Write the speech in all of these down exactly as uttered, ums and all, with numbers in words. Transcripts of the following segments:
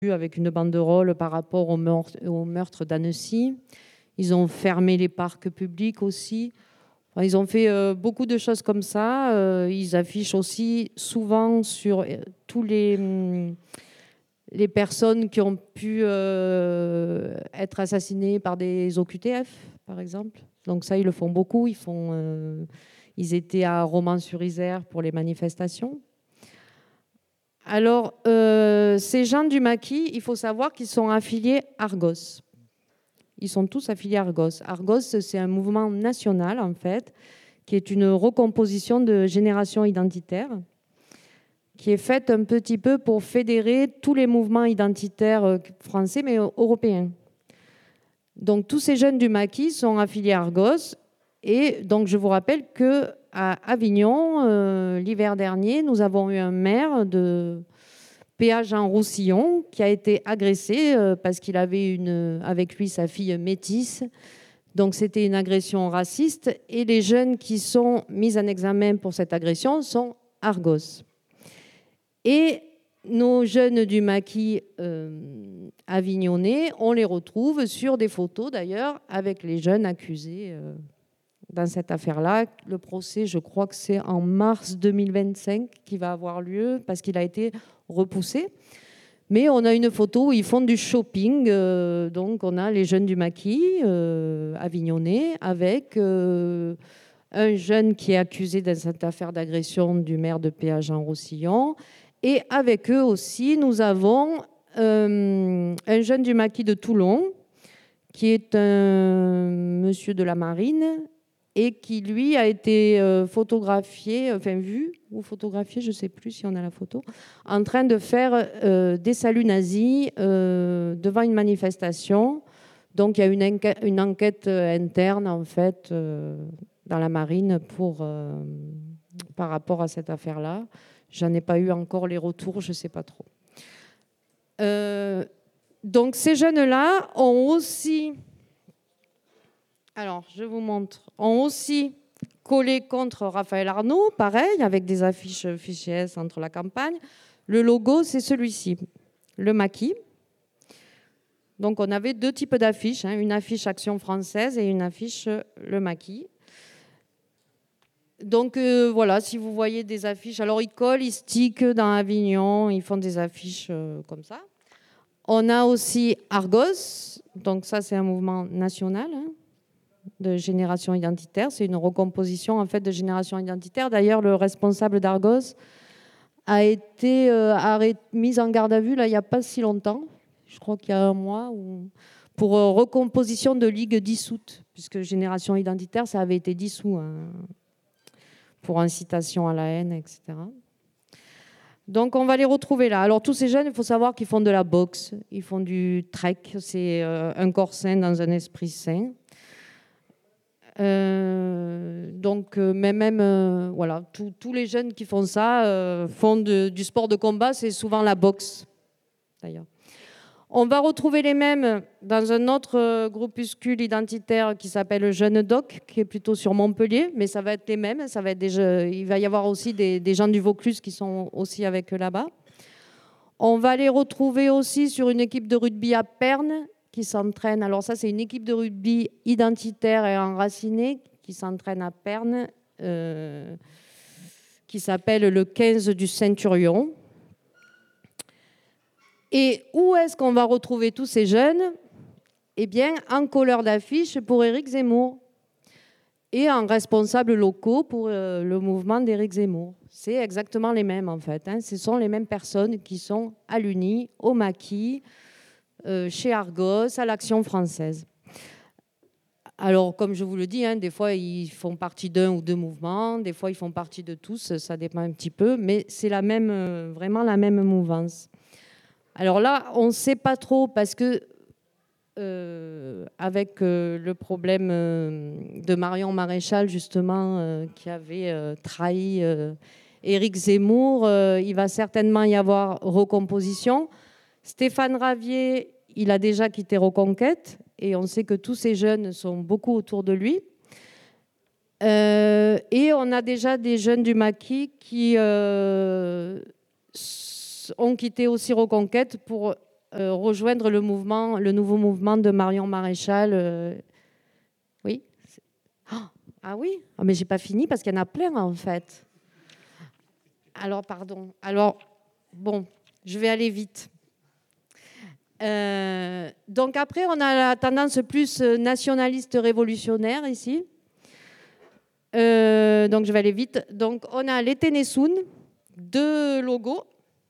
avec une banderole par rapport au meurtre, au meurtre d'Annecy. Ils ont fermé les parcs publics aussi. Enfin, ils ont fait euh, beaucoup de choses comme ça. Euh, ils affichent aussi souvent sur euh, tous les, hum, les personnes qui ont pu euh, être assassinées par des O Q T F, par exemple. Donc ça, ils le font beaucoup. Ils, font, euh, ils étaient à Romans-sur-Isère pour les manifestations. Alors, euh, ces gens du maquis, il faut savoir qu'ils sont affiliés Argos. Ils sont tous affiliés Argos. Argos, c'est un mouvement national, en fait, qui est une recomposition de génération identitaire, qui est faite un petit peu pour fédérer tous les mouvements identitaires français, mais européens. Donc, tous ces jeunes du maquis sont affiliés Argos. Et donc, je vous rappelle qu'à Avignon, euh, l'hiver dernier, nous avons eu un maire de Péage Jean Roussillon qui a été agressé euh, parce qu'il avait une, avec lui sa fille métisse. Donc, c'était une agression raciste. Et les jeunes qui sont mis en examen pour cette agression sont Argos. Et nos jeunes du maquis euh, avignonnais, on les retrouve sur des photos d'ailleurs avec les jeunes accusés euh, dans cette affaire-là. Le procès, je crois que c'est en mars deux mille vingt-cinq qui va avoir lieu parce qu'il a été repoussé. Mais on a une photo où ils font du shopping. Euh, donc on a les jeunes du maquis euh, avignonnais avec euh, un jeune qui est accusé dans cette affaire d'agression du maire de Péage Jean Roussillon. Et avec eux aussi, nous avons euh, un jeune du maquis de Toulon, qui est un monsieur de la marine, et qui, lui, a été euh, photographié, enfin vu, ou photographié, je ne sais plus si on a la photo, en train de faire euh, des saluts nazis euh, devant une manifestation. Donc, il y a une, enquête, une enquête interne, en fait, euh, dans la marine pour, euh, par rapport à cette affaire-là. J'en ai pas eu encore les retours, je ne sais pas trop. Euh, donc, ces jeunes-là ont aussi, alors je vous montre, ont aussi collé contre Raphaël Arnaud, pareil, avec des affiches fichier S entre la campagne. Le logo, c'est celui-ci, le maquis. Donc, on avait deux types d'affiches, hein, une affiche Action française et une affiche le maquis. Donc euh, voilà, si vous voyez des affiches, alors ils collent, ils stickent dans Avignon, ils font des affiches euh, comme ça. On a aussi Argos, donc ça c'est un mouvement national hein, de génération identitaire, c'est une recomposition en fait de génération identitaire. D'ailleurs, le responsable d'Argos a été euh, arrêté, mis en garde à vue là il n'y a pas si longtemps, je crois qu'il y a un mois, où, pour euh, recomposition de ligue dissoute, puisque génération identitaire ça avait été dissous. Hein, pour incitation à la haine, et cetera. Donc, on va les retrouver là. Alors, tous ces jeunes, il faut savoir qu'ils font de la boxe, ils font du trek, c'est euh, un corps sain dans un esprit sain. Euh, donc, euh, mais même, euh, voilà, tous les jeunes qui font ça euh, font de, du sport de combat, c'est souvent la boxe, d'ailleurs. On va retrouver les mêmes dans un autre groupuscule identitaire qui s'appelle Jeune Doc, qui est plutôt sur Montpellier, mais ça va être les mêmes. Ça va être des, il va y avoir aussi des, des gens du Vaucluse qui sont aussi avec eux là-bas. On va les retrouver aussi sur une équipe de rugby à Perne qui s'entraîne. Alors ça, c'est une équipe de rugby identitaire et enracinée qui s'entraîne à Perne, euh, qui s'appelle le quinze du Centurion. Et où est-ce qu'on va retrouver tous ces jeunes ? Eh bien, en colleur d'affiche pour Éric Zemmour et en responsables locaux pour euh, le mouvement d'Éric Zemmour. C'est exactement les mêmes, en fait. Hein. Ce sont les mêmes personnes qui sont à l'Uni, au Maquis, euh, chez Argos, à l'Action française. Alors, comme je vous le dis, hein, des fois, ils font partie d'un ou deux mouvements, des fois, ils font partie de tous, ça dépend un petit peu, mais c'est la même, euh, vraiment la même mouvance. Alors là, on ne sait pas trop parce que euh, avec euh, le problème euh, de Marion Maréchal, justement, euh, qui avait euh, trahi euh, Éric Zemmour, euh, il va certainement y avoir recomposition. Stéphane Ravier, il a déjà quitté Reconquête et on sait que tous ces jeunes sont beaucoup autour de lui. Euh, et on a déjà des jeunes du Maquis qui... Euh, ont quitté aussi Reconquête pour euh, rejoindre le mouvement, le nouveau mouvement de Marion Maréchal. Euh, oui. Oh, ah oui, oh, mais j'ai pas fini parce qu'il y en a plein en fait. Alors pardon. Alors bon, je vais aller vite. Euh, donc après, on a la tendance plus nationaliste révolutionnaire ici. Euh, donc je vais aller vite. Donc on a les Ténésoun, deux logos.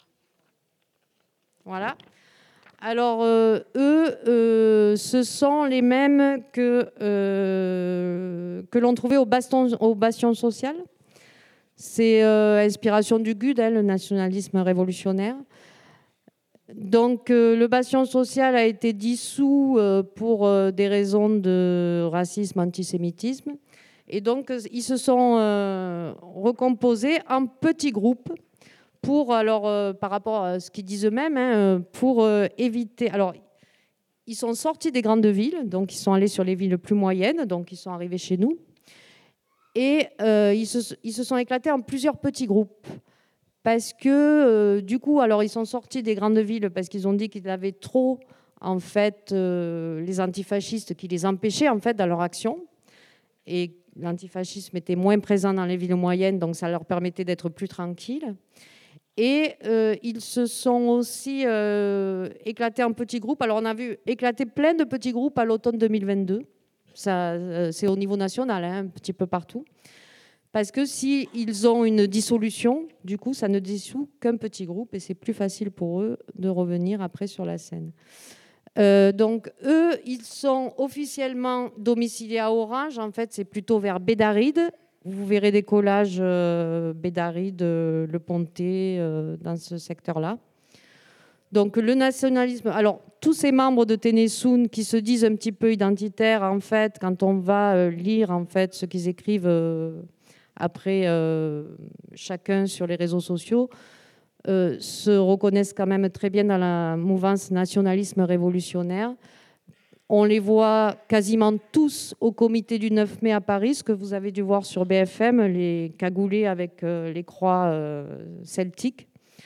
Voilà. Alors euh, eux, euh, ce sont les mêmes que, euh, que l'on trouvait au, baston, au Bastion social. C'est euh, inspiration du G U D, hein, le nationalisme révolutionnaire. Donc euh, le Bastion social a été dissous euh, pour euh, des raisons de racisme, antisémitisme. Et donc ils se sont euh, recomposés en petits groupes pour, alors euh, par rapport à ce qu'ils disent eux-mêmes, hein, pour euh, éviter... Alors ils sont sortis des grandes villes, donc ils sont allés sur les villes plus moyennes, donc ils sont arrivés chez nous. Et euh, ils, se, ils se sont éclatés en plusieurs petits groupes. Parce que, euh, du coup, alors ils sont sortis des grandes villes parce qu'ils ont dit qu'ils avaient trop, en fait, euh, les antifascistes qui les empêchaient, en fait, dans leur action. Et l'antifascisme était moins présent dans les villes moyennes, donc ça leur permettait d'être plus tranquilles. Et euh, ils se sont aussi euh, éclatés en petits groupes. Alors, on a vu éclater plein de petits groupes à l'automne deux mille vingt-deux. Ça, euh, c'est au niveau national, hein, un petit peu partout. Parce que s'ils ont une dissolution, du coup, ça ne dissout qu'un petit groupe et c'est plus facile pour eux de revenir après sur la scène. Euh, donc, eux, ils sont officiellement domiciliés à Orange. En fait, c'est plutôt vers Bédaride. Vous verrez des collages euh, Bédaride, euh, Le Pontet, euh, dans ce secteur-là. Donc, le nationalisme... Alors, tous ces membres de Ténésoun qui se disent un petit peu identitaires, en fait, quand on va euh, lire, en fait, ce qu'ils écrivent... Euh, après euh, chacun sur les réseaux sociaux, euh, se reconnaissent quand même très bien dans la mouvance nationalisme révolutionnaire. On les voit quasiment tous au comité du neuf mai à Paris, ce que vous avez dû voir sur B F M, les cagoulés avec euh, les croix euh, celtiques.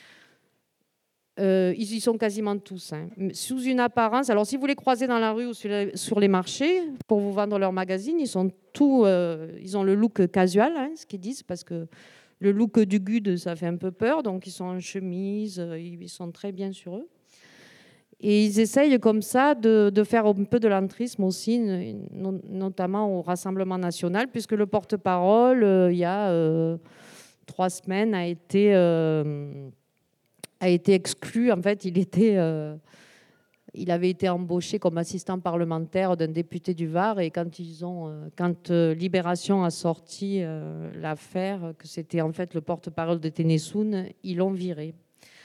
Euh, ils y sont quasiment tous, hein. Sous une apparence. Alors, si vous les croisez dans la rue ou sur les, sur les marchés pour vous vendre leur magazine, ils sont tous, euh, ils ont le look casual, hein, ce qu'ils disent, parce que le look du G U D, ça fait un peu peur. Donc, ils sont en chemise, ils sont très bien sur eux. Et ils essayent comme ça de, de faire un peu de l'entrisme aussi, notamment au Rassemblement national, puisque le porte-parole, euh, il y a euh, trois semaines, a été... Euh, a été exclu. En fait, il, était, euh, il avait été embauché comme assistant parlementaire d'un député du Var. Et quand, ils ont, euh, quand euh, Libération a sorti euh, l'affaire, que c'était en fait le porte-parole de Ténésoun, ils l'ont viré.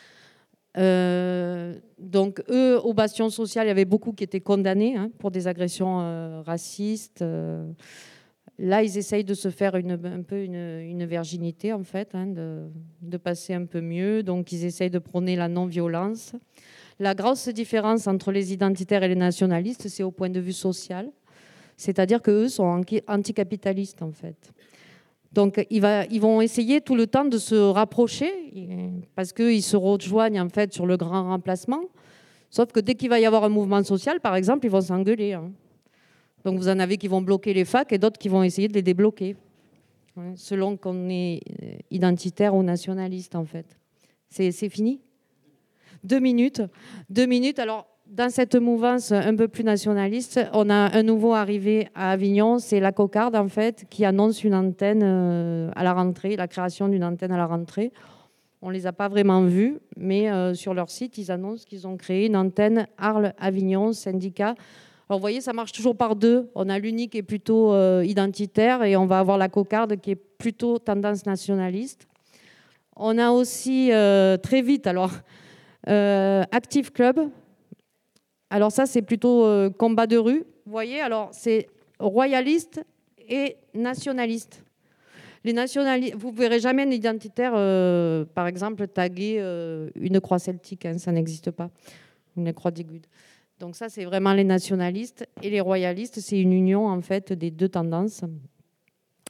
Euh, donc, eux, au Bastion social, il y avait beaucoup qui étaient condamnés, hein, pour des agressions euh, racistes. Euh, Là, ils essayent de se faire une, un peu une, une virginité, en fait, hein, de, de passer un peu mieux. Donc, ils essayent de prôner la non-violence. La grosse différence entre les identitaires et les nationalistes, c'est au point de vue social. C'est-à-dire qu'eux sont anticapitalistes, en fait. Donc, ils, va, ils vont essayer tout le temps de se rapprocher parce qu'ils se rejoignent, en fait, sur le grand remplacement. Sauf que dès qu'il va y avoir un mouvement social, par exemple, ils vont s'engueuler, hein. Donc, vous en avez qui vont bloquer les facs et d'autres qui vont essayer de les débloquer, selon qu'on est identitaire ou nationaliste, en fait. C'est, c'est fini ? Deux minutes. Deux minutes. Alors, dans cette mouvance un peu plus nationaliste, on a un nouveau arrivé à Avignon, c'est la Cocarde, en fait, qui annonce une antenne à la rentrée, la création d'une antenne à la rentrée. On ne les a pas vraiment vus, mais euh, sur leur site, ils annoncent qu'ils ont créé une antenne Arles-Avignon, syndicat. Alors, vous voyez, ça marche toujours par deux. On a l'Uni qui est plutôt euh, identitaire et on va avoir la Cocarde qui est plutôt tendance nationaliste. On a aussi, euh, très vite, alors, euh, Active Club. Alors ça, c'est plutôt euh, combat de rue. Vous voyez, alors, c'est royaliste et nationaliste. Les nationalistes, vous ne verrez jamais un identitaire, euh, par exemple, taguer euh, une croix celtique. Hein, ça n'existe pas. Une croix des G U D. Donc ça, c'est vraiment les nationalistes. Et les royalistes, c'est une union, en fait, des deux tendances.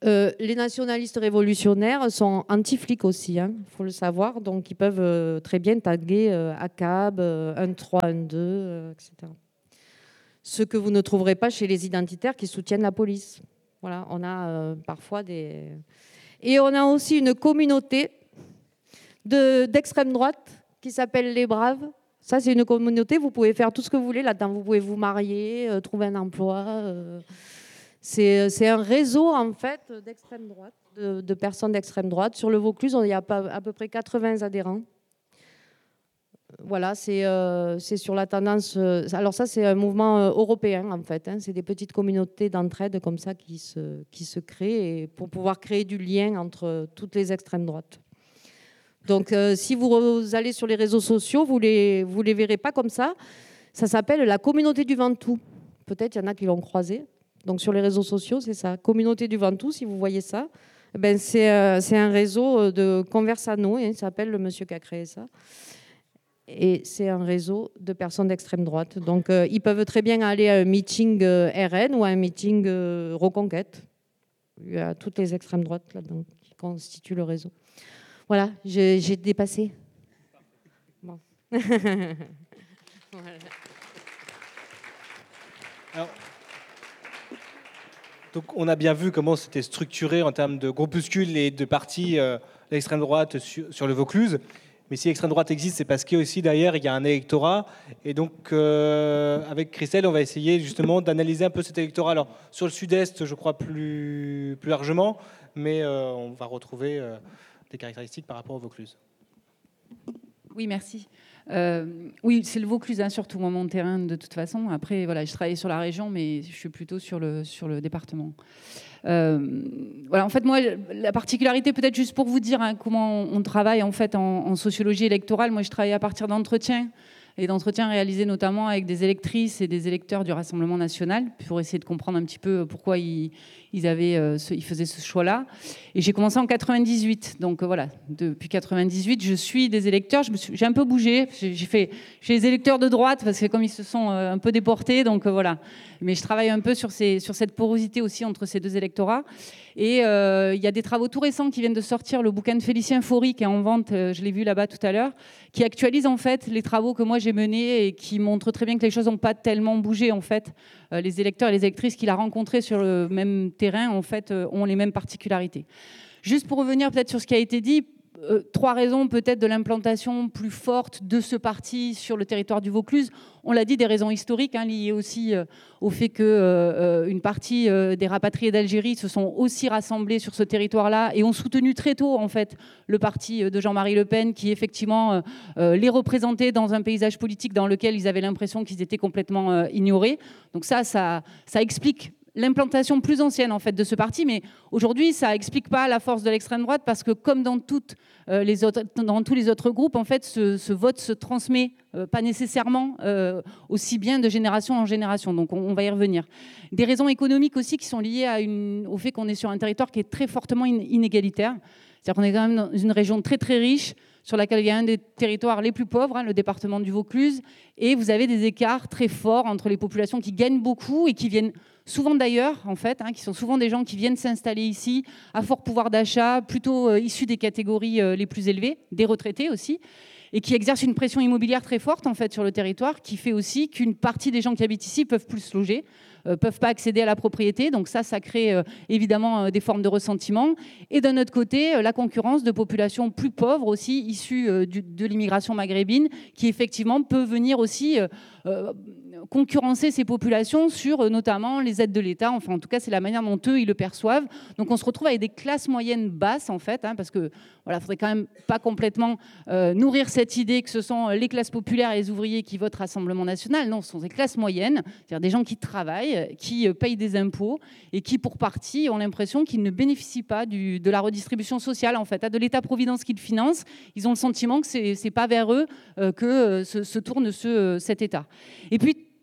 Euh, les nationalistes révolutionnaires sont anti-flics aussi, il hein, faut le savoir. Donc, ils peuvent euh, très bien taguer euh, A C A B, euh, un trois, un deux, euh, et cetera. Ce que vous ne trouverez pas chez les identitaires qui soutiennent la police. Voilà, on a euh, parfois des... Et on a aussi une communauté de, d'extrême droite qui s'appelle les Braves. Ça, c'est une communauté, vous pouvez faire tout ce que vous voulez là-dedans. Vous pouvez vous marier, euh, trouver un emploi... Euh... C'est, c'est un réseau, en fait, d'extrême droite, de, de personnes d'extrême droite. Sur le Vaucluse, il y a pas, à peu près quatre-vingts adhérents. Voilà, c'est, euh, c'est sur la tendance... Euh, alors ça, c'est un mouvement euh, européen, en fait. Hein, c'est des petites communautés d'entraide comme ça qui se, qui se créent et pour pouvoir créer du lien entre toutes les extrêmes droites. Donc, euh, si vous, vous allez sur les réseaux sociaux, vous ne les, vous les verrez pas comme ça. Ça s'appelle la communauté du Ventoux. Peut-être il y en a qui l'ont croisé. Donc sur les réseaux sociaux, c'est ça. Communauté du Ventoux, si vous voyez ça, ben c'est, euh, c'est un réseau de conversano, hein, ça s'appelle le monsieur qui a créé ça. Et c'est un réseau de personnes d'extrême droite. Donc euh, ils peuvent très bien aller à un meeting euh, R N ou à un meeting euh, Reconquête. Il y a toutes les extrêmes droites là-dedans qui constituent le réseau. Voilà, j'ai, j'ai dépassé. Bon. Voilà. Alors, donc on a bien vu comment c'était structuré en termes de groupuscules et de partis euh, l'extrême droite sur, sur le Vaucluse. Mais si l'extrême droite existe, c'est parce qu'aussi derrière, il y a un électorat. Et donc, euh, avec Christelle, on va essayer justement d'analyser un peu cet électorat. Alors, sur le sud-est, je crois plus, plus largement, mais euh, on va retrouver euh, des caractéristiques par rapport au Vaucluse. Oui, merci. Euh, oui, c'est le Vaucluse, hein, surtout moi, mon terrain de toute façon. Après, voilà, je travaille sur la région, mais je suis plutôt sur le, sur le département. Euh, voilà, en fait, moi, la particularité, peut-être juste pour vous dire hein, comment on travaille en fait en, en sociologie électorale. Moi, je travaille à partir d'entretiens et d'entretiens réalisés notamment avec des électrices et des électeurs du Rassemblement national pour essayer de comprendre un petit peu pourquoi ils, ils, avaient, euh, ce, ils faisaient ce choix-là. Et j'ai commencé en quatre-vingt-dix-huit. Donc euh, voilà, depuis quatre-vingt-dix-huit, je suis des électeurs. Je me suis, j'ai un peu bougé. J'ai, j'ai fait j'ai les électeurs de droite parce que comme ils se sont euh, un peu déportés, donc euh, voilà. Mais je travaille un peu sur, ces, sur cette porosité aussi entre ces deux électorats. Et il euh, y a des travaux tout récents qui viennent de sortir, le bouquin de Félicien Faury qui est en vente, euh, je l'ai vu là-bas tout à l'heure, qui actualise en fait les travaux que moi j'ai menés et qui montrent très bien que les choses n'ont pas tellement bougé en fait. Euh, les électeurs et les électrices qu'il a rencontrés sur le même terrain en fait euh, ont les mêmes particularités. Juste pour revenir peut-être sur ce qui a été dit, Euh, trois raisons peut-être de l'implantation plus forte de ce parti sur le territoire du Vaucluse. On l'a dit, des raisons historiques hein, liées aussi euh, au fait qu'une euh, partie euh, des rapatriés d'Algérie se sont aussi rassemblés sur ce territoire-là et ont soutenu très tôt en fait le parti de Jean-Marie Le Pen qui effectivement euh, les représentait dans un paysage politique dans lequel ils avaient l'impression qu'ils étaient complètement euh, ignorés. Donc ça, ça, ça explique l'implantation plus ancienne en fait de ce parti, mais aujourd'hui ça explique pas la force de l'extrême droite parce que comme dans toutes euh, les autres, dans tous les autres groupes en fait, ce, ce vote se transmet euh, pas nécessairement euh, aussi bien de génération en génération. Donc on, on va y revenir. Des raisons économiques aussi qui sont liées à une, au fait qu'on est sur un territoire qui est très fortement in- inégalitaire. C'est-à-dire qu'on est quand même dans une région très très riche sur laquelle il y a un des territoires les plus pauvres, hein, le département du Vaucluse, et vous avez des écarts très forts entre les populations qui gagnent beaucoup et qui viennent souvent d'ailleurs, en fait, hein, qui sont souvent des gens qui viennent s'installer ici, à fort pouvoir d'achat, plutôt euh, issus des catégories euh, les plus élevées, des retraités aussi, et qui exercent une pression immobilière très forte en fait sur le territoire, qui fait aussi qu'une partie des gens qui habitent ici peuvent plus se loger, euh, peuvent pas accéder à la propriété, donc ça, ça crée euh, évidemment euh, des formes de ressentiment. Et d'un autre côté, euh, la concurrence de populations plus pauvres aussi, issues euh, du, de l'immigration maghrébine, qui effectivement peut venir aussi euh, euh, concurrencer ces populations sur euh, notamment les aides de l'État. Enfin, en tout cas, c'est la manière dont eux, ils le perçoivent. Donc, on se retrouve avec des classes moyennes basses, en fait, hein, parce que voilà, faudrait quand même pas complètement euh, nourrir cette idée que ce sont les classes populaires et les ouvriers qui votent Rassemblement national. Non, ce sont des classes moyennes, c'est-à-dire des gens qui travaillent, qui euh, payent des impôts et qui, pour partie, ont l'impression qu'ils ne bénéficient pas du, de la redistribution sociale, en fait, hein, de l'État-providence qu'ils financent. Ils ont le sentiment que c'est, c'est pas vers eux euh, que euh, se, se tourne ce, cet État. Et puis,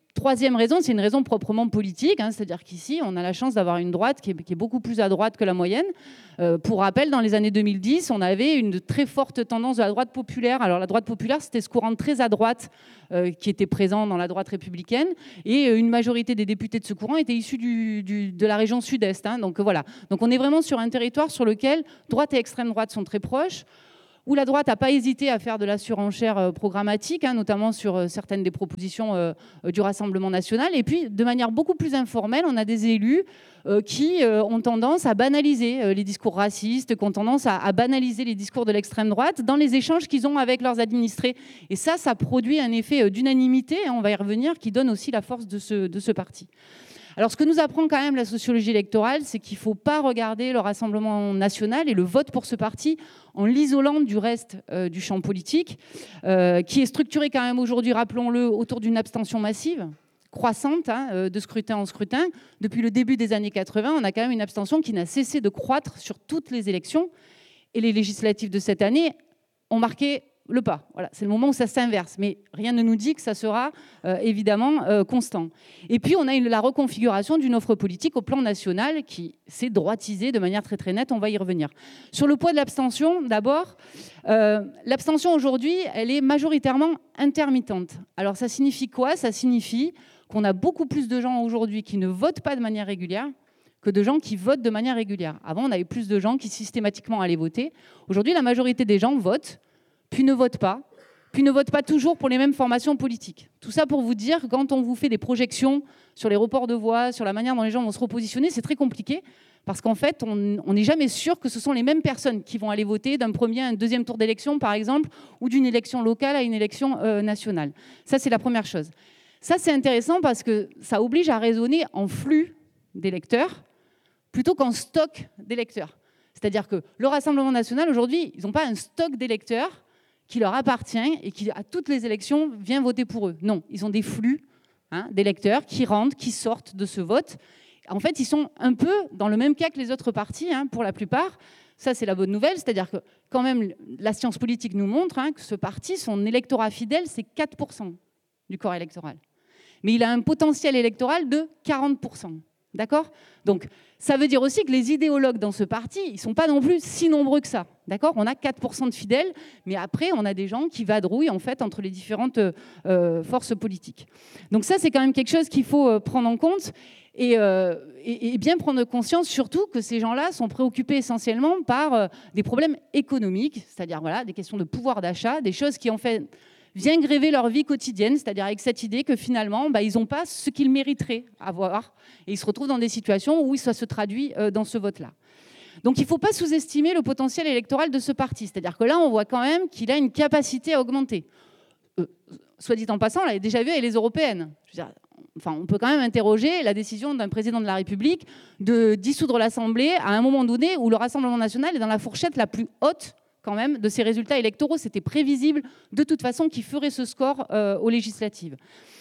Troisième raison, c'est une raison proprement politique, hein, c'est-à-dire qu'ici, on a la chance d'avoir une droite qui est, qui est beaucoup plus à droite que la moyenne. Euh, pour rappel, dans les années deux mille dix, on avait une très forte tendance de la droite populaire. Alors la droite populaire, c'était ce courant très à droite euh, qui était présent dans la droite républicaine, et une majorité des députés de ce courant étaient issus du, du, de la région sud-est. Hein, donc voilà. Donc on est vraiment sur un territoire sur lequel droite et extrême droite sont très proches, où la droite n'a pas hésité à faire de la surenchère programmatique, hein, notamment sur certaines des propositions euh, du Rassemblement national. Et puis, de manière beaucoup plus informelle, on a des élus euh, qui euh, ont tendance à banaliser euh, les discours racistes, qui ont tendance à, à banaliser les discours de l'extrême droite dans les échanges qu'ils ont avec leurs administrés. Et ça, ça produit un effet d'unanimité, hein, on va y revenir, qui donne aussi la force de ce, de ce parti. Alors, ce que nous apprend quand même la sociologie électorale, c'est qu'il ne faut pas regarder le Rassemblement national et le vote pour ce parti en l'isolant du reste euh, du champ politique, euh, qui est structuré quand même aujourd'hui, rappelons-le, autour d'une abstention massive, croissante, hein, de scrutin en scrutin. Depuis le début des années quatre-vingts, on a quand même une abstention qui n'a cessé de croître sur toutes les élections. Et les législatives de cette année ont marqué le pas. Voilà, c'est le moment où ça s'inverse. Mais rien ne nous dit que ça sera euh, évidemment euh, constant. Et puis, on a une, la reconfiguration d'une offre politique au plan national qui s'est droitisée de manière très très nette. On va y revenir. Sur le poids de l'abstention, d'abord, euh, l'abstention aujourd'hui, elle est majoritairement intermittente. Alors, ça signifie quoi? Ça signifie qu'on a beaucoup plus de gens aujourd'hui qui ne votent pas de manière régulière que de gens qui votent de manière régulière. Avant, on avait plus de gens qui systématiquement allaient voter. Aujourd'hui, la majorité des gens votent, puis ne votent pas, puis ne votent pas toujours pour les mêmes formations politiques. Tout ça pour vous dire que quand on vous fait des projections sur les reports de voix, sur la manière dont les gens vont se repositionner, c'est très compliqué, parce qu'en fait, on n'est jamais sûr que ce sont les mêmes personnes qui vont aller voter d'un premier à un deuxième tour d'élection, par exemple, ou d'une élection locale à une élection euh, nationale. Ça, c'est la première chose. Ça, c'est intéressant parce que ça oblige à raisonner en flux d'électeurs plutôt qu'en stock d'électeurs. C'est-à-dire que le Rassemblement national, aujourd'hui, ils n'ont pas un stock d'électeurs qui leur appartient et qui, à toutes les élections, vient voter pour eux. Non, ils ont des flux hein, d'électeurs qui rentrent, qui sortent de ce vote. En fait, ils sont un peu dans le même cas que les autres partis, hein, pour la plupart. Ça, c'est la bonne nouvelle. C'est-à-dire que, quand même, la science politique nous montre hein, que ce parti, son électorat fidèle, c'est quatre pour cent du corps électoral. Mais il a un potentiel électoral de quarante pour cent. D'accord ? Donc, ça veut dire aussi que les idéologues dans ce parti, ils ne sont pas non plus si nombreux que ça. D'accord ? On a quatre pour cent de fidèles, mais après, on a des gens qui vadrouillent en fait, entre les différentes euh, forces politiques. Donc ça, c'est quand même quelque chose qu'il faut euh, prendre en compte et, euh, et, et bien prendre conscience, surtout que ces gens-là sont préoccupés essentiellement par euh, des problèmes économiques, c'est-à-dire voilà, des questions de pouvoir d'achat, des choses qui en fait vient gréver leur vie quotidienne, c'est-à-dire avec cette idée que finalement, bah, ils n'ont pas ce qu'ils mériteraient avoir. Et ils se retrouvent dans des situations où ça se traduit euh, dans ce vote-là. Donc il ne faut pas sous-estimer le potentiel électoral de ce parti. C'est-à-dire que là, on voit quand même qu'il a une capacité à augmenter. Euh, soit dit en passant, on l'a déjà vu avec les européennes. Je veux dire, enfin, on peut quand même interroger la décision d'un président de la République de dissoudre l'Assemblée à un moment donné où le Rassemblement national est dans la fourchette la plus haute quand même de ces résultats électoraux. C'était prévisible de toute façon qu'il ferait ce score euh, aux législatives.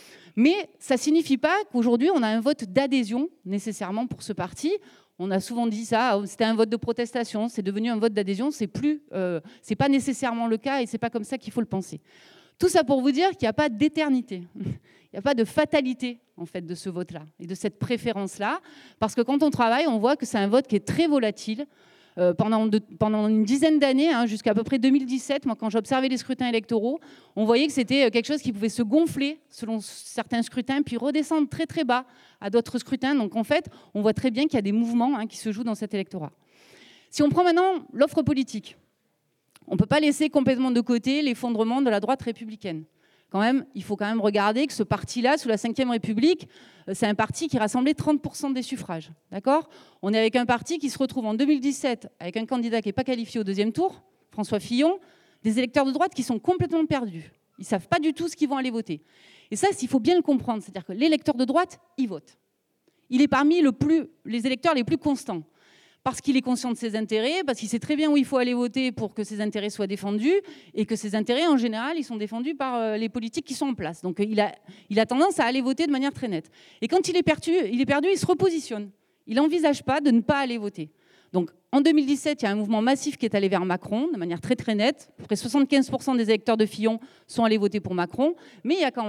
Mais ça ne signifie pas qu'aujourd'hui, on a un vote d'adhésion nécessairement pour ce parti. On a souvent dit ça, c'était un vote de protestation, c'est devenu un vote d'adhésion. Ce n'est plus, euh, c'est pas nécessairement le cas et ce n'est pas comme ça qu'il faut le penser. Tout ça pour vous dire qu'il n'y a pas d'éternité. Il n'y a pas de fatalité en fait, de ce vote-là et de cette préférence-là. Parce que quand on travaille, on voit que c'est un vote qui est très volatile. Euh, pendant, de, pendant une dizaine d'années, hein, jusqu'à à peu près deux mille dix-sept, moi, quand j'observais les scrutins électoraux, on voyait que c'était quelque chose qui pouvait se gonfler selon certains scrutins, puis redescendre très très bas à d'autres scrutins. Donc en fait, on voit très bien qu'il y a des mouvements hein, qui se jouent dans cet électorat. Si on prend maintenant l'offre politique, on ne peut pas laisser complètement de côté l'effondrement de la droite républicaine. Quand même, il faut quand même regarder que ce parti-là, sous la cinquième République, c'est un parti qui rassemblait trente pour cent des suffrages. D'accord ? On est avec un parti qui se retrouve en deux mille dix-sept avec un candidat qui n'est pas qualifié au deuxième tour, François Fillon, des électeurs de droite qui sont complètement perdus. Ils ne savent pas du tout ce qu'ils vont aller voter. Et ça, il faut bien le comprendre. C'est-à-dire que l'électeur de droite, il vote. Il est parmi le plus, les électeurs les plus constants. Parce qu'il est conscient de ses intérêts, parce qu'il sait très bien où il faut aller voter pour que ses intérêts soient défendus, et que ses intérêts, en général, ils sont défendus par les politiques qui sont en place. Donc il a, il a tendance à aller voter de manière très nette. Et quand il est perdu, il est perdu, il se repositionne. Il n'envisage pas de ne pas aller voter. Donc en deux mille dix-sept, il y a un mouvement massif qui est allé vers Macron, de manière très très nette. À peu près soixante-quinze pour cent des électeurs de Fillon sont allés voter pour Macron, mais il y a quand même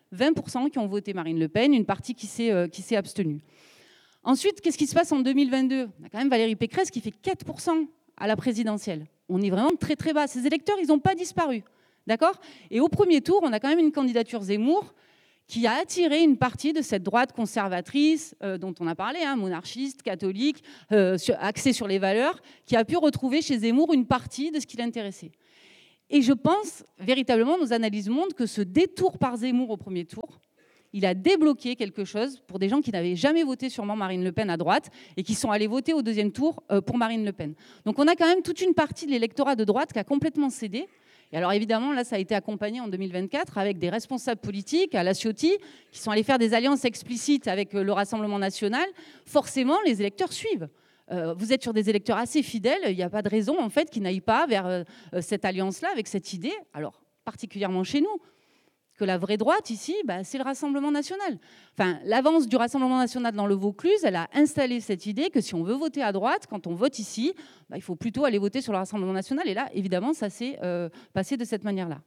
vingt pour cent qui ont voté Marine Le Pen, une partie qui s'est, euh, qui s'est abstenue. Ensuite, qu'est-ce qui se passe en deux mille vingt-deux ? On a quand même Valérie Pécresse qui fait quatre pour cent à la présidentielle. On est vraiment très très bas. Ces électeurs, ils n'ont pas disparu. D'accord ? Et au premier tour, on a quand même une candidature Zemmour qui a attiré une partie de cette droite conservatrice euh, dont on a parlé, hein, monarchiste, catholique, euh, sur, axée sur les valeurs, qui a pu retrouver chez Zemmour une partie de ce qui l'intéressait. Et je pense, véritablement, nos analyses montrent que ce détour par Zemmour au premier tour, il a débloqué quelque chose pour des gens qui n'avaient jamais voté sûrement Marine Le Pen à droite et qui sont allés voter au deuxième tour euh, pour Marine Le Pen. Donc on a quand même toute une partie de l'électorat de droite qui a complètement cédé. Et alors évidemment, là, ça a été accompagné en deux mille vingt-quatre avec des responsables politiques à la Ciotti qui sont allés faire des alliances explicites avec le Rassemblement national. Forcément, les électeurs suivent. Euh, vous êtes sur des électeurs assez fidèles. Il n'y a pas de raison, en fait, qu'ils n'aillent pas vers euh, cette alliance-là avec cette idée. Alors, particulièrement chez nous, que la vraie droite, ici, bah, c'est le Rassemblement national. Enfin, l'avance du Rassemblement national dans le Vaucluse, elle a installé cette idée que si on veut voter à droite, quand on vote ici, bah, il faut plutôt aller voter sur le Rassemblement national. Et là, évidemment, ça s'est euh, passé de cette manière-là.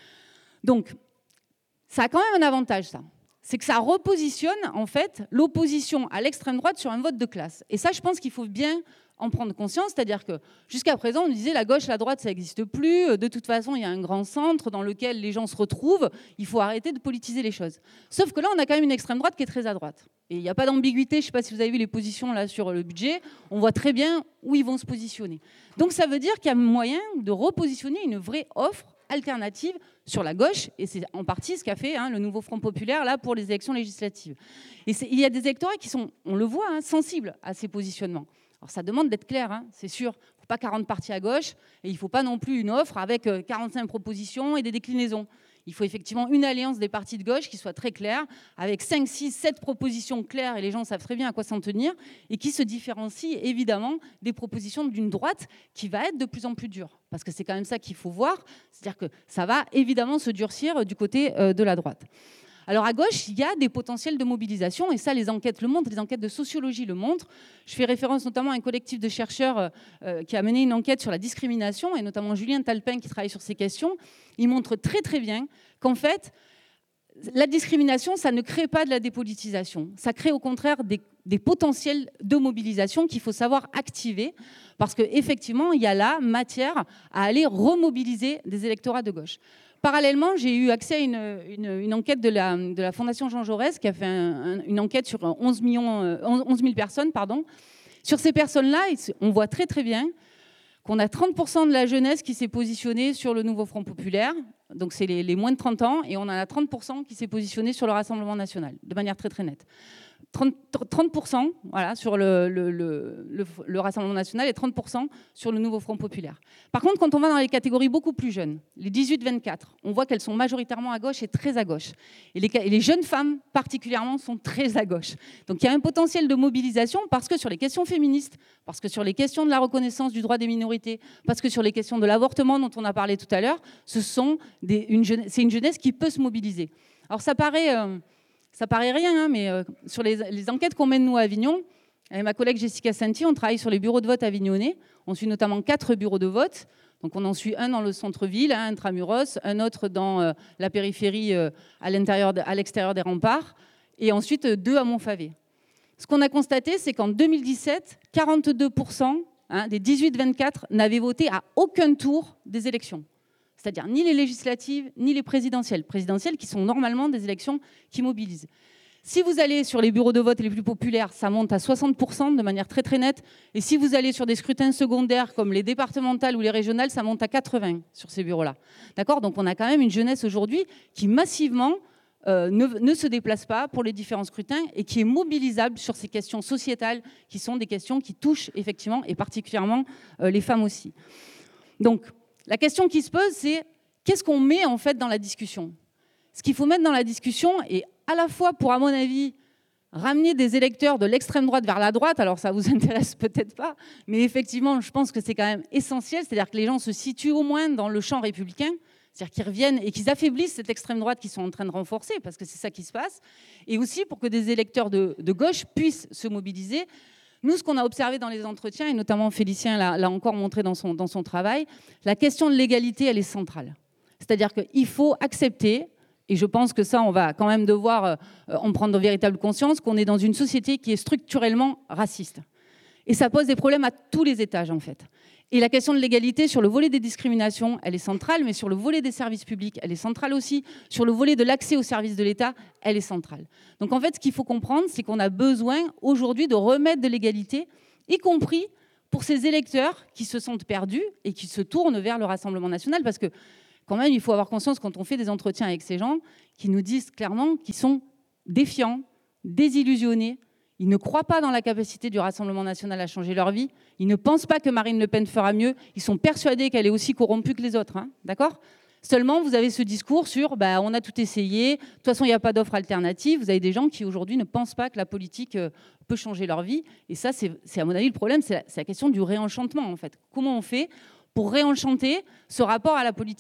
Donc, ça a quand même un avantage, ça. C'est que ça repositionne, en fait, l'opposition à l'extrême droite sur un vote de classe. Et ça, je pense qu'il faut bien en prendre conscience, c'est-à-dire que jusqu'à présent, on disait la gauche, la droite, ça n'existe plus. De toute façon, il y a un grand centre dans lequel les gens se retrouvent. Il faut arrêter de politiser les choses. Sauf que là, on a quand même une extrême droite qui est très à droite. Et il n'y a pas d'ambiguïté. Je ne sais pas si vous avez vu les positions là sur le budget. On voit très bien où ils vont se positionner. Donc, ça veut dire qu'il y a moyen de repositionner une vraie offre alternative sur la gauche, et c'est en partie ce qu'a fait hein, le nouveau Front populaire là pour les élections législatives. Et il y a des électorats qui sont, on le voit, hein, sensibles à ces positionnements. Alors ça demande d'être clair, hein, c'est sûr. Il ne faut pas quarante partis à gauche, et il ne faut pas non plus une offre avec quarante-cinq propositions et des déclinaisons. Il faut effectivement une alliance des partis de gauche qui soit très claire, avec cinq, six, sept propositions claires, et les gens savent très bien à quoi s'en tenir, et qui se différencie évidemment des propositions d'une droite qui va être de plus en plus dure. Parce que c'est quand même ça qu'il faut voir, c'est-à-dire que ça va évidemment se durcir du côté de la droite. Alors à gauche, il y a des potentiels de mobilisation, et ça, les enquêtes le montrent, les enquêtes de sociologie le montrent. Je fais référence notamment à un collectif de chercheurs euh, qui a mené une enquête sur la discrimination, et notamment Julien Talpin qui travaille sur ces questions. Il montre très très bien qu'en fait, la discrimination, ça ne crée pas de la dépolitisation. Ça crée au contraire des, des potentiels de mobilisation qu'il faut savoir activer, parce qu'effectivement, il y a là matière à aller remobiliser des électorats de gauche. Parallèlement, j'ai eu accès à une, une, une enquête de la, de la Fondation Jean Jaurès qui a fait un, un, une enquête sur onze mille personnes. Pardon. Sur ces personnes-là, on voit très très bien qu'on a trente pour cent de la jeunesse qui s'est positionnée sur le nouveau Front populaire, donc c'est les, les moins de trente ans, et on en a trente pour cent qui s'est positionné sur le Rassemblement national, de manière très très nette. trente pour cent voilà, sur le, le, le, le, le Rassemblement national et trente pour cent sur le nouveau Front populaire. Par contre, quand on va dans les catégories beaucoup plus jeunes, les dix-huit vingt-quatre, on voit qu'elles sont majoritairement à gauche et très à gauche. Et les, et les jeunes femmes, particulièrement, sont très à gauche. Donc il y a un potentiel de mobilisation parce que sur les questions féministes, parce que sur les questions de la reconnaissance du droit des minorités, parce que sur les questions de l'avortement dont on a parlé tout à l'heure, ce sont des, une jeunesse, c'est une jeunesse qui peut se mobiliser. Alors ça paraît... Euh, Ça paraît rien, hein, mais euh, sur les, les enquêtes qu'on mène, nous, à Avignon, avec ma collègue Jessica Santi, on travaille sur les bureaux de vote avignonnais. On suit notamment quatre bureaux de vote. Donc, on en suit un dans le centre-ville, un intramuros, un autre dans euh, la périphérie euh, à, l'intérieur de, à l'extérieur des remparts, et ensuite euh, deux à Montfavet. Ce qu'on a constaté, c'est qu'en deux mille dix-sept, quarante-deux pour cent hein, des dix-huit vingt-quatre n'avaient voté à aucun tour des élections. C'est-à-dire ni les législatives, ni les présidentielles. Présidentielles qui sont normalement des élections qui mobilisent. Si vous allez sur les bureaux de vote les plus populaires, ça monte à soixante pour cent de manière très très nette. Et si vous allez sur des scrutins secondaires comme les départementales ou les régionales, ça monte à quatre-vingts sur ces bureaux-là. D'accord ? Donc on a quand même une jeunesse aujourd'hui qui massivement euh, ne, ne se déplace pas pour les différents scrutins et qui est mobilisable sur ces questions sociétales qui sont des questions qui touchent effectivement et particulièrement euh, les femmes aussi. Donc, la question qui se pose, c'est qu'est-ce qu'on met en fait dans la discussion ? Ce qu'il faut mettre dans la discussion est à la fois pour, à mon avis, ramener des électeurs de l'extrême droite vers la droite. Alors ça vous intéresse peut-être pas, mais effectivement, je pense que c'est quand même essentiel. C'est-à-dire que les gens se situent au moins dans le champ républicain, c'est-à-dire qu'ils reviennent et qu'ils affaiblissent cette extrême droite qu'ils sont en train de renforcer, parce que c'est ça qui se passe. Et aussi pour que des électeurs de, de gauche puissent se mobiliser. Nous, ce qu'on a observé dans les entretiens, et notamment Félicien l'a, l'a encore montré dans son, dans son travail, la question de l'égalité, elle est centrale. C'est-à-dire qu'il faut accepter Et je pense que ça, on va quand même devoir euh, en prendre de véritable conscience, qu'on est dans une société qui est structurellement raciste. Et ça pose des problèmes à tous les étages, en fait. Et la question de l'égalité sur le volet des discriminations, elle est centrale, mais sur le volet des services publics, elle est centrale aussi. Sur le volet de l'accès aux services de l'État, elle est centrale. Donc en fait, ce qu'il faut comprendre, c'est qu'on a besoin aujourd'hui de remettre de l'égalité, y compris pour ces électeurs qui se sentent perdus et qui se tournent vers le Rassemblement national. Parce que quand même, il faut avoir conscience, quand on fait des entretiens avec ces gens, qui nous disent clairement qu'ils sont défiants, désillusionnés. Ils ne croient pas dans la capacité du Rassemblement national à changer leur vie. Ils ne pensent pas que Marine Le Pen fera mieux. Ils sont persuadés qu'elle est aussi corrompue que les autres. Hein, d'accord ? Seulement, vous avez ce discours sur bah, « on a tout essayé, de toute façon, il n'y a pas d'offre alternative ». Vous avez des gens qui, aujourd'hui, ne pensent pas que la politique euh, peut changer leur vie. Et ça, c'est, c'est à mon avis, le problème, c'est la, c'est la question du réenchantement, en fait. Comment on fait pour réenchanter ce rapport à la politique ?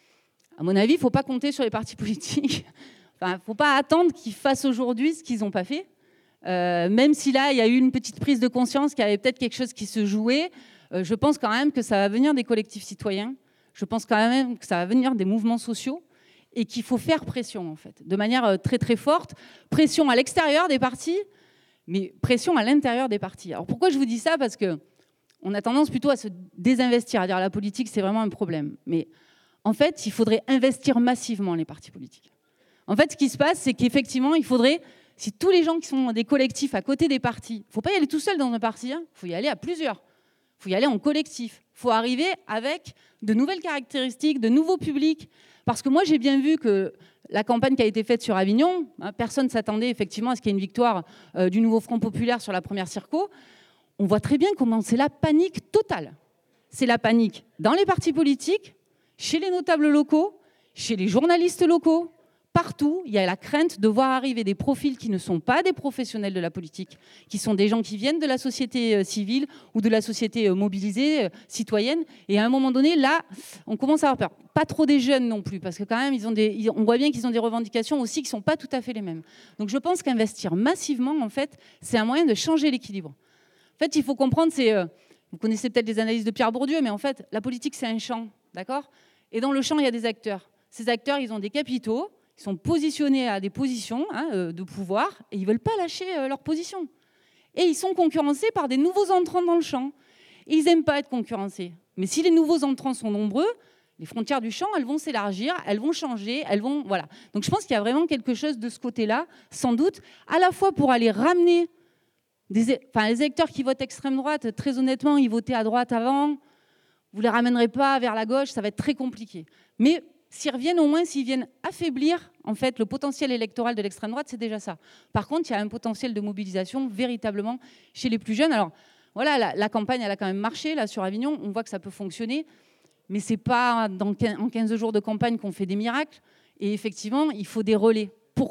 À mon avis, il ne faut pas compter sur les partis politiques. Enfin, il ne faut pas attendre qu'ils fassent aujourd'hui ce qu'ils n'ont pas fait. Euh, même si là, il y a eu une petite prise de conscience qu'il y avait peut-être quelque chose qui se jouait, euh, je pense quand même que ça va venir des collectifs citoyens, je pense quand même que ça va venir des mouvements sociaux et qu'il faut faire pression, en fait, de manière très très forte, pression à l'extérieur des partis, mais pression à l'intérieur des partis. Alors pourquoi je vous dis ça ? Parce qu'on a tendance plutôt à se désinvestir, à dire la politique, c'est vraiment un problème. Mais en fait, il faudrait investir massivement les partis politiques. En fait, ce qui se passe, c'est qu'effectivement, il faudrait... Si tous les gens qui sont des collectifs à côté des partis, il ne faut pas y aller tout seul dans un parti, il hein, faut y aller à plusieurs, il faut y aller en collectif, il faut arriver avec de nouvelles caractéristiques, de nouveaux publics. Parce que moi, j'ai bien vu que la campagne qui a été faite sur Avignon, hein, personne ne s'attendait effectivement à ce qu'il y ait une victoire euh, du nouveau Front populaire sur la première circo. On voit très bien comment c'est la panique totale. C'est la panique dans les partis politiques, chez les notables locaux, chez les journalistes locaux. Partout, il y a la crainte de voir arriver des profils qui ne sont pas des professionnels de la politique, qui sont des gens qui viennent de la société civile ou de la société mobilisée, citoyenne. Et à un moment donné, là, on commence à avoir peur. Pas trop des jeunes non plus, parce que quand même, ils ont des, on voit bien qu'ils ont des revendications aussi qui ne sont pas tout à fait les mêmes. Donc je pense qu'investir massivement, en fait, c'est un moyen de changer l'équilibre. En fait, il faut comprendre, c'est, euh, vous connaissez peut-être les analyses de Pierre Bourdieu, mais en fait, la politique, c'est un champ, d'accord ? Et dans le champ, il y a des acteurs. Ces acteurs, ils ont des capitaux. Ils sont positionnés à des positions hein, de pouvoir et ils ne veulent pas lâcher euh, leur position. Et ils sont concurrencés par des nouveaux entrants dans le champ. Et ils n'aiment pas être concurrencés. Mais si les nouveaux entrants sont nombreux, les frontières du champ, elles vont s'élargir, elles vont changer, elles vont... Voilà. Donc je pense qu'il y a vraiment quelque chose de ce côté-là, sans doute, à la fois pour aller ramener des... Enfin, les électeurs qui votent extrême droite, très honnêtement, ils votaient à droite avant, vous ne les ramènerez pas vers la gauche, ça va être très compliqué. Mais... S'ils reviennent, au moins, s'ils viennent affaiblir en fait, le potentiel électoral de l'extrême droite, c'est déjà ça. Par contre, il y a un potentiel de mobilisation véritablement chez les plus jeunes. Alors, voilà, la, la campagne, elle a quand même marché là, sur Avignon. On voit que ça peut fonctionner. Mais ce n'est pas dans, en quinze jours de campagne qu'on fait des miracles. Et effectivement, il faut des relais. Pourquoi ?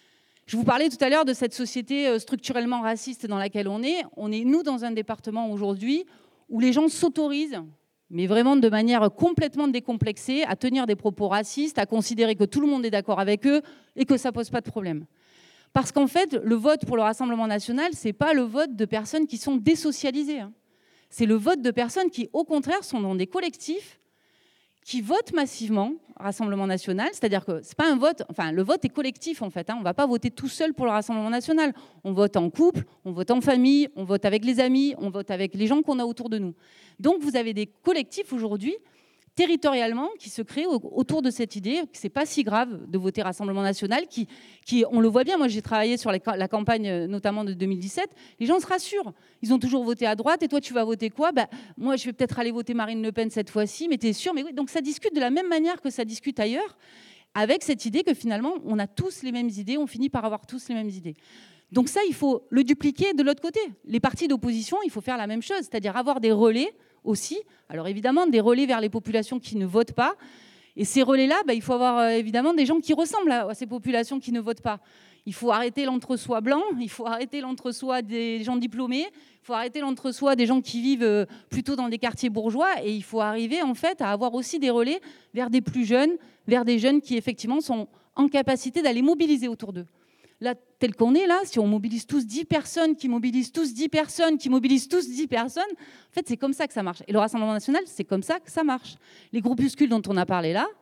Je vous parlais tout à l'heure de cette société structurellement raciste dans laquelle on est. On est, nous, dans un département aujourd'hui où les gens s'autorisent, mais vraiment de manière complètement décomplexée, à tenir des propos racistes, à considérer que tout le monde est d'accord avec eux et que ça ne pose pas de problème. Parce qu'en fait, le vote pour le Rassemblement national, ce n'est pas le vote de personnes qui sont désocialisées. Hein. C'est le vote de personnes qui, au contraire, sont dans des collectifs qui votent massivement Rassemblement national, c'est-à-dire que c'est pas un vote, enfin le vote est collectif en fait, hein, on ne va pas voter tout seul pour le Rassemblement national, on vote en couple, on vote en famille, on vote avec les amis, on vote avec les gens qu'on a autour de nous. Donc vous avez des collectifs aujourd'hui, territorialement, qui se créent autour de cette idée que c'est pas si grave de voter Rassemblement national, qui, qui on le voit bien, moi j'ai travaillé sur la, la campagne notamment de deux mille dix-sept, les gens se rassurent, ils ont toujours voté à droite, et toi tu vas voter quoi ? Bah, moi je vais peut-être aller voter Marine Le Pen cette fois-ci, mais t'es sûr ? Mais oui, donc ça discute de la même manière que ça discute ailleurs, avec cette idée que finalement on a tous les mêmes idées, on finit par avoir tous les mêmes idées. Donc ça, il faut le dupliquer de l'autre côté. Les partis d'opposition, il faut faire la même chose, c'est-à-dire avoir des relais aussi. Alors évidemment, des relais vers les populations qui ne votent pas. Et ces relais-là, bah, il faut avoir euh, évidemment des gens qui ressemblent à, à ces populations qui ne votent pas. Il faut arrêter l'entre-soi blanc, il faut arrêter l'entre-soi des gens diplômés, il faut arrêter l'entre-soi des gens qui vivent euh, plutôt dans des quartiers bourgeois. Et il faut arriver en fait à avoir aussi des relais vers des plus jeunes, vers des jeunes qui effectivement sont en capacité d'aller mobiliser autour d'eux. Là, tel qu'on est là, si on mobilise tous dix personnes, qui mobilisent tous dix personnes, qui mobilisent tous dix personnes, en fait, c'est comme ça que ça marche. Et le Rassemblement national, c'est comme ça que ça marche. Les groupuscules dont on a parlé là,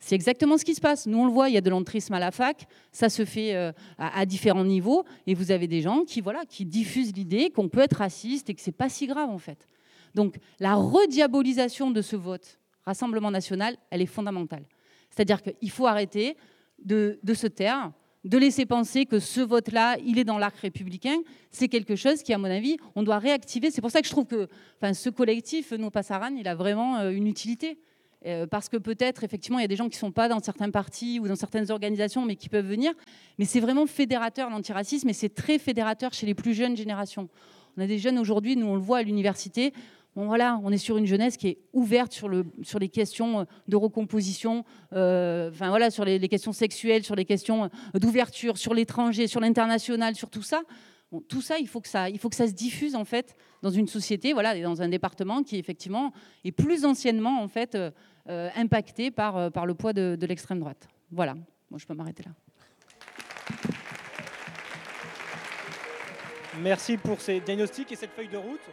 C'est exactement ce qui se passe. Nous, on le voit, il y a de l'entrisme à la fac, ça se fait euh, à, à différents niveaux, et vous avez des gens qui, voilà, qui diffusent l'idée qu'on peut être raciste et que c'est pas si grave, en fait. Donc, la rediabolisation de ce vote Rassemblement national, elle est fondamentale. C'est-à-dire qu'il faut arrêter de, de se taire, de laisser penser que ce vote-là, il est dans l'arc républicain. C'est quelque chose qui, à mon avis, on doit réactiver. C'est pour ça que je trouve que enfin, ce collectif, No Pasaran, il a vraiment euh, une utilité. Euh, parce que peut-être, effectivement, il y a des gens qui ne sont pas dans certains partis ou dans certaines organisations, mais qui peuvent venir. Mais c'est vraiment fédérateur, l'antiracisme, et c'est très fédérateur chez les plus jeunes générations. On a des jeunes aujourd'hui, nous on le voit à l'université, bon, voilà, on est sur une jeunesse qui est ouverte sur, le, sur les questions de recomposition, euh, enfin, voilà, sur les, les questions sexuelles, sur les questions d'ouverture, sur l'étranger, sur l'international, sur tout ça. Bon, tout ça, il faut que ça, il faut que ça se diffuse en fait dans une société, voilà, et dans un département qui effectivement est plus anciennement en fait euh, euh, impacté par, euh, par le poids de, de l'extrême droite. Voilà, moi je peux m'arrêter là. Merci pour ces diagnostics et cette feuille de route.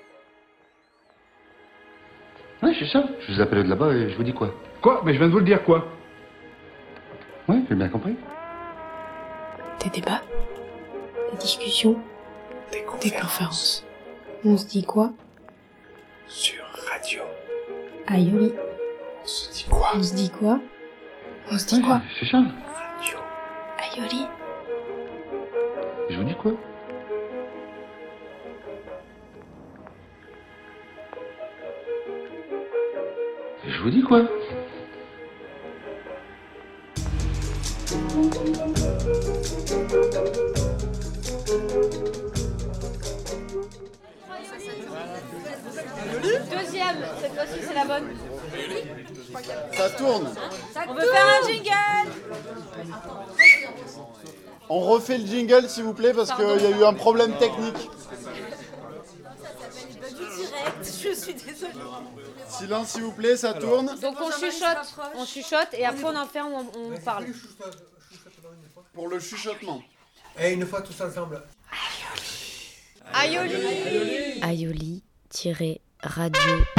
Oui, c'est ça. Je vous appelle de là-bas et je vous dis quoi? Quoi? Mais je viens de vous le dire, quoi? Oui, j'ai bien compris. Des débats, des discussions, des conférences. Des conférences. On se dit quoi? Sur radio. Aïoli. On se dit quoi? On se dit quoi? On se dit ouais, quoi? C'est ça. Radio. Aïoli. Je vous dis quoi? Je vous dis quoi? Deuxième, cette fois-ci c'est la bonne. Ça tourne. On veut faire un jingle. On refait le jingle s'il vous plaît parce qu'il y a eu un problème technique. Je suis désolée. Silence s'il vous plaît, ça tourne. Donc on chuchote, on chuchote et après on en fait, on, on parle. Pour le chuchotement. Et une fois tout ça ensemble. Aïoli. Aïoli-radio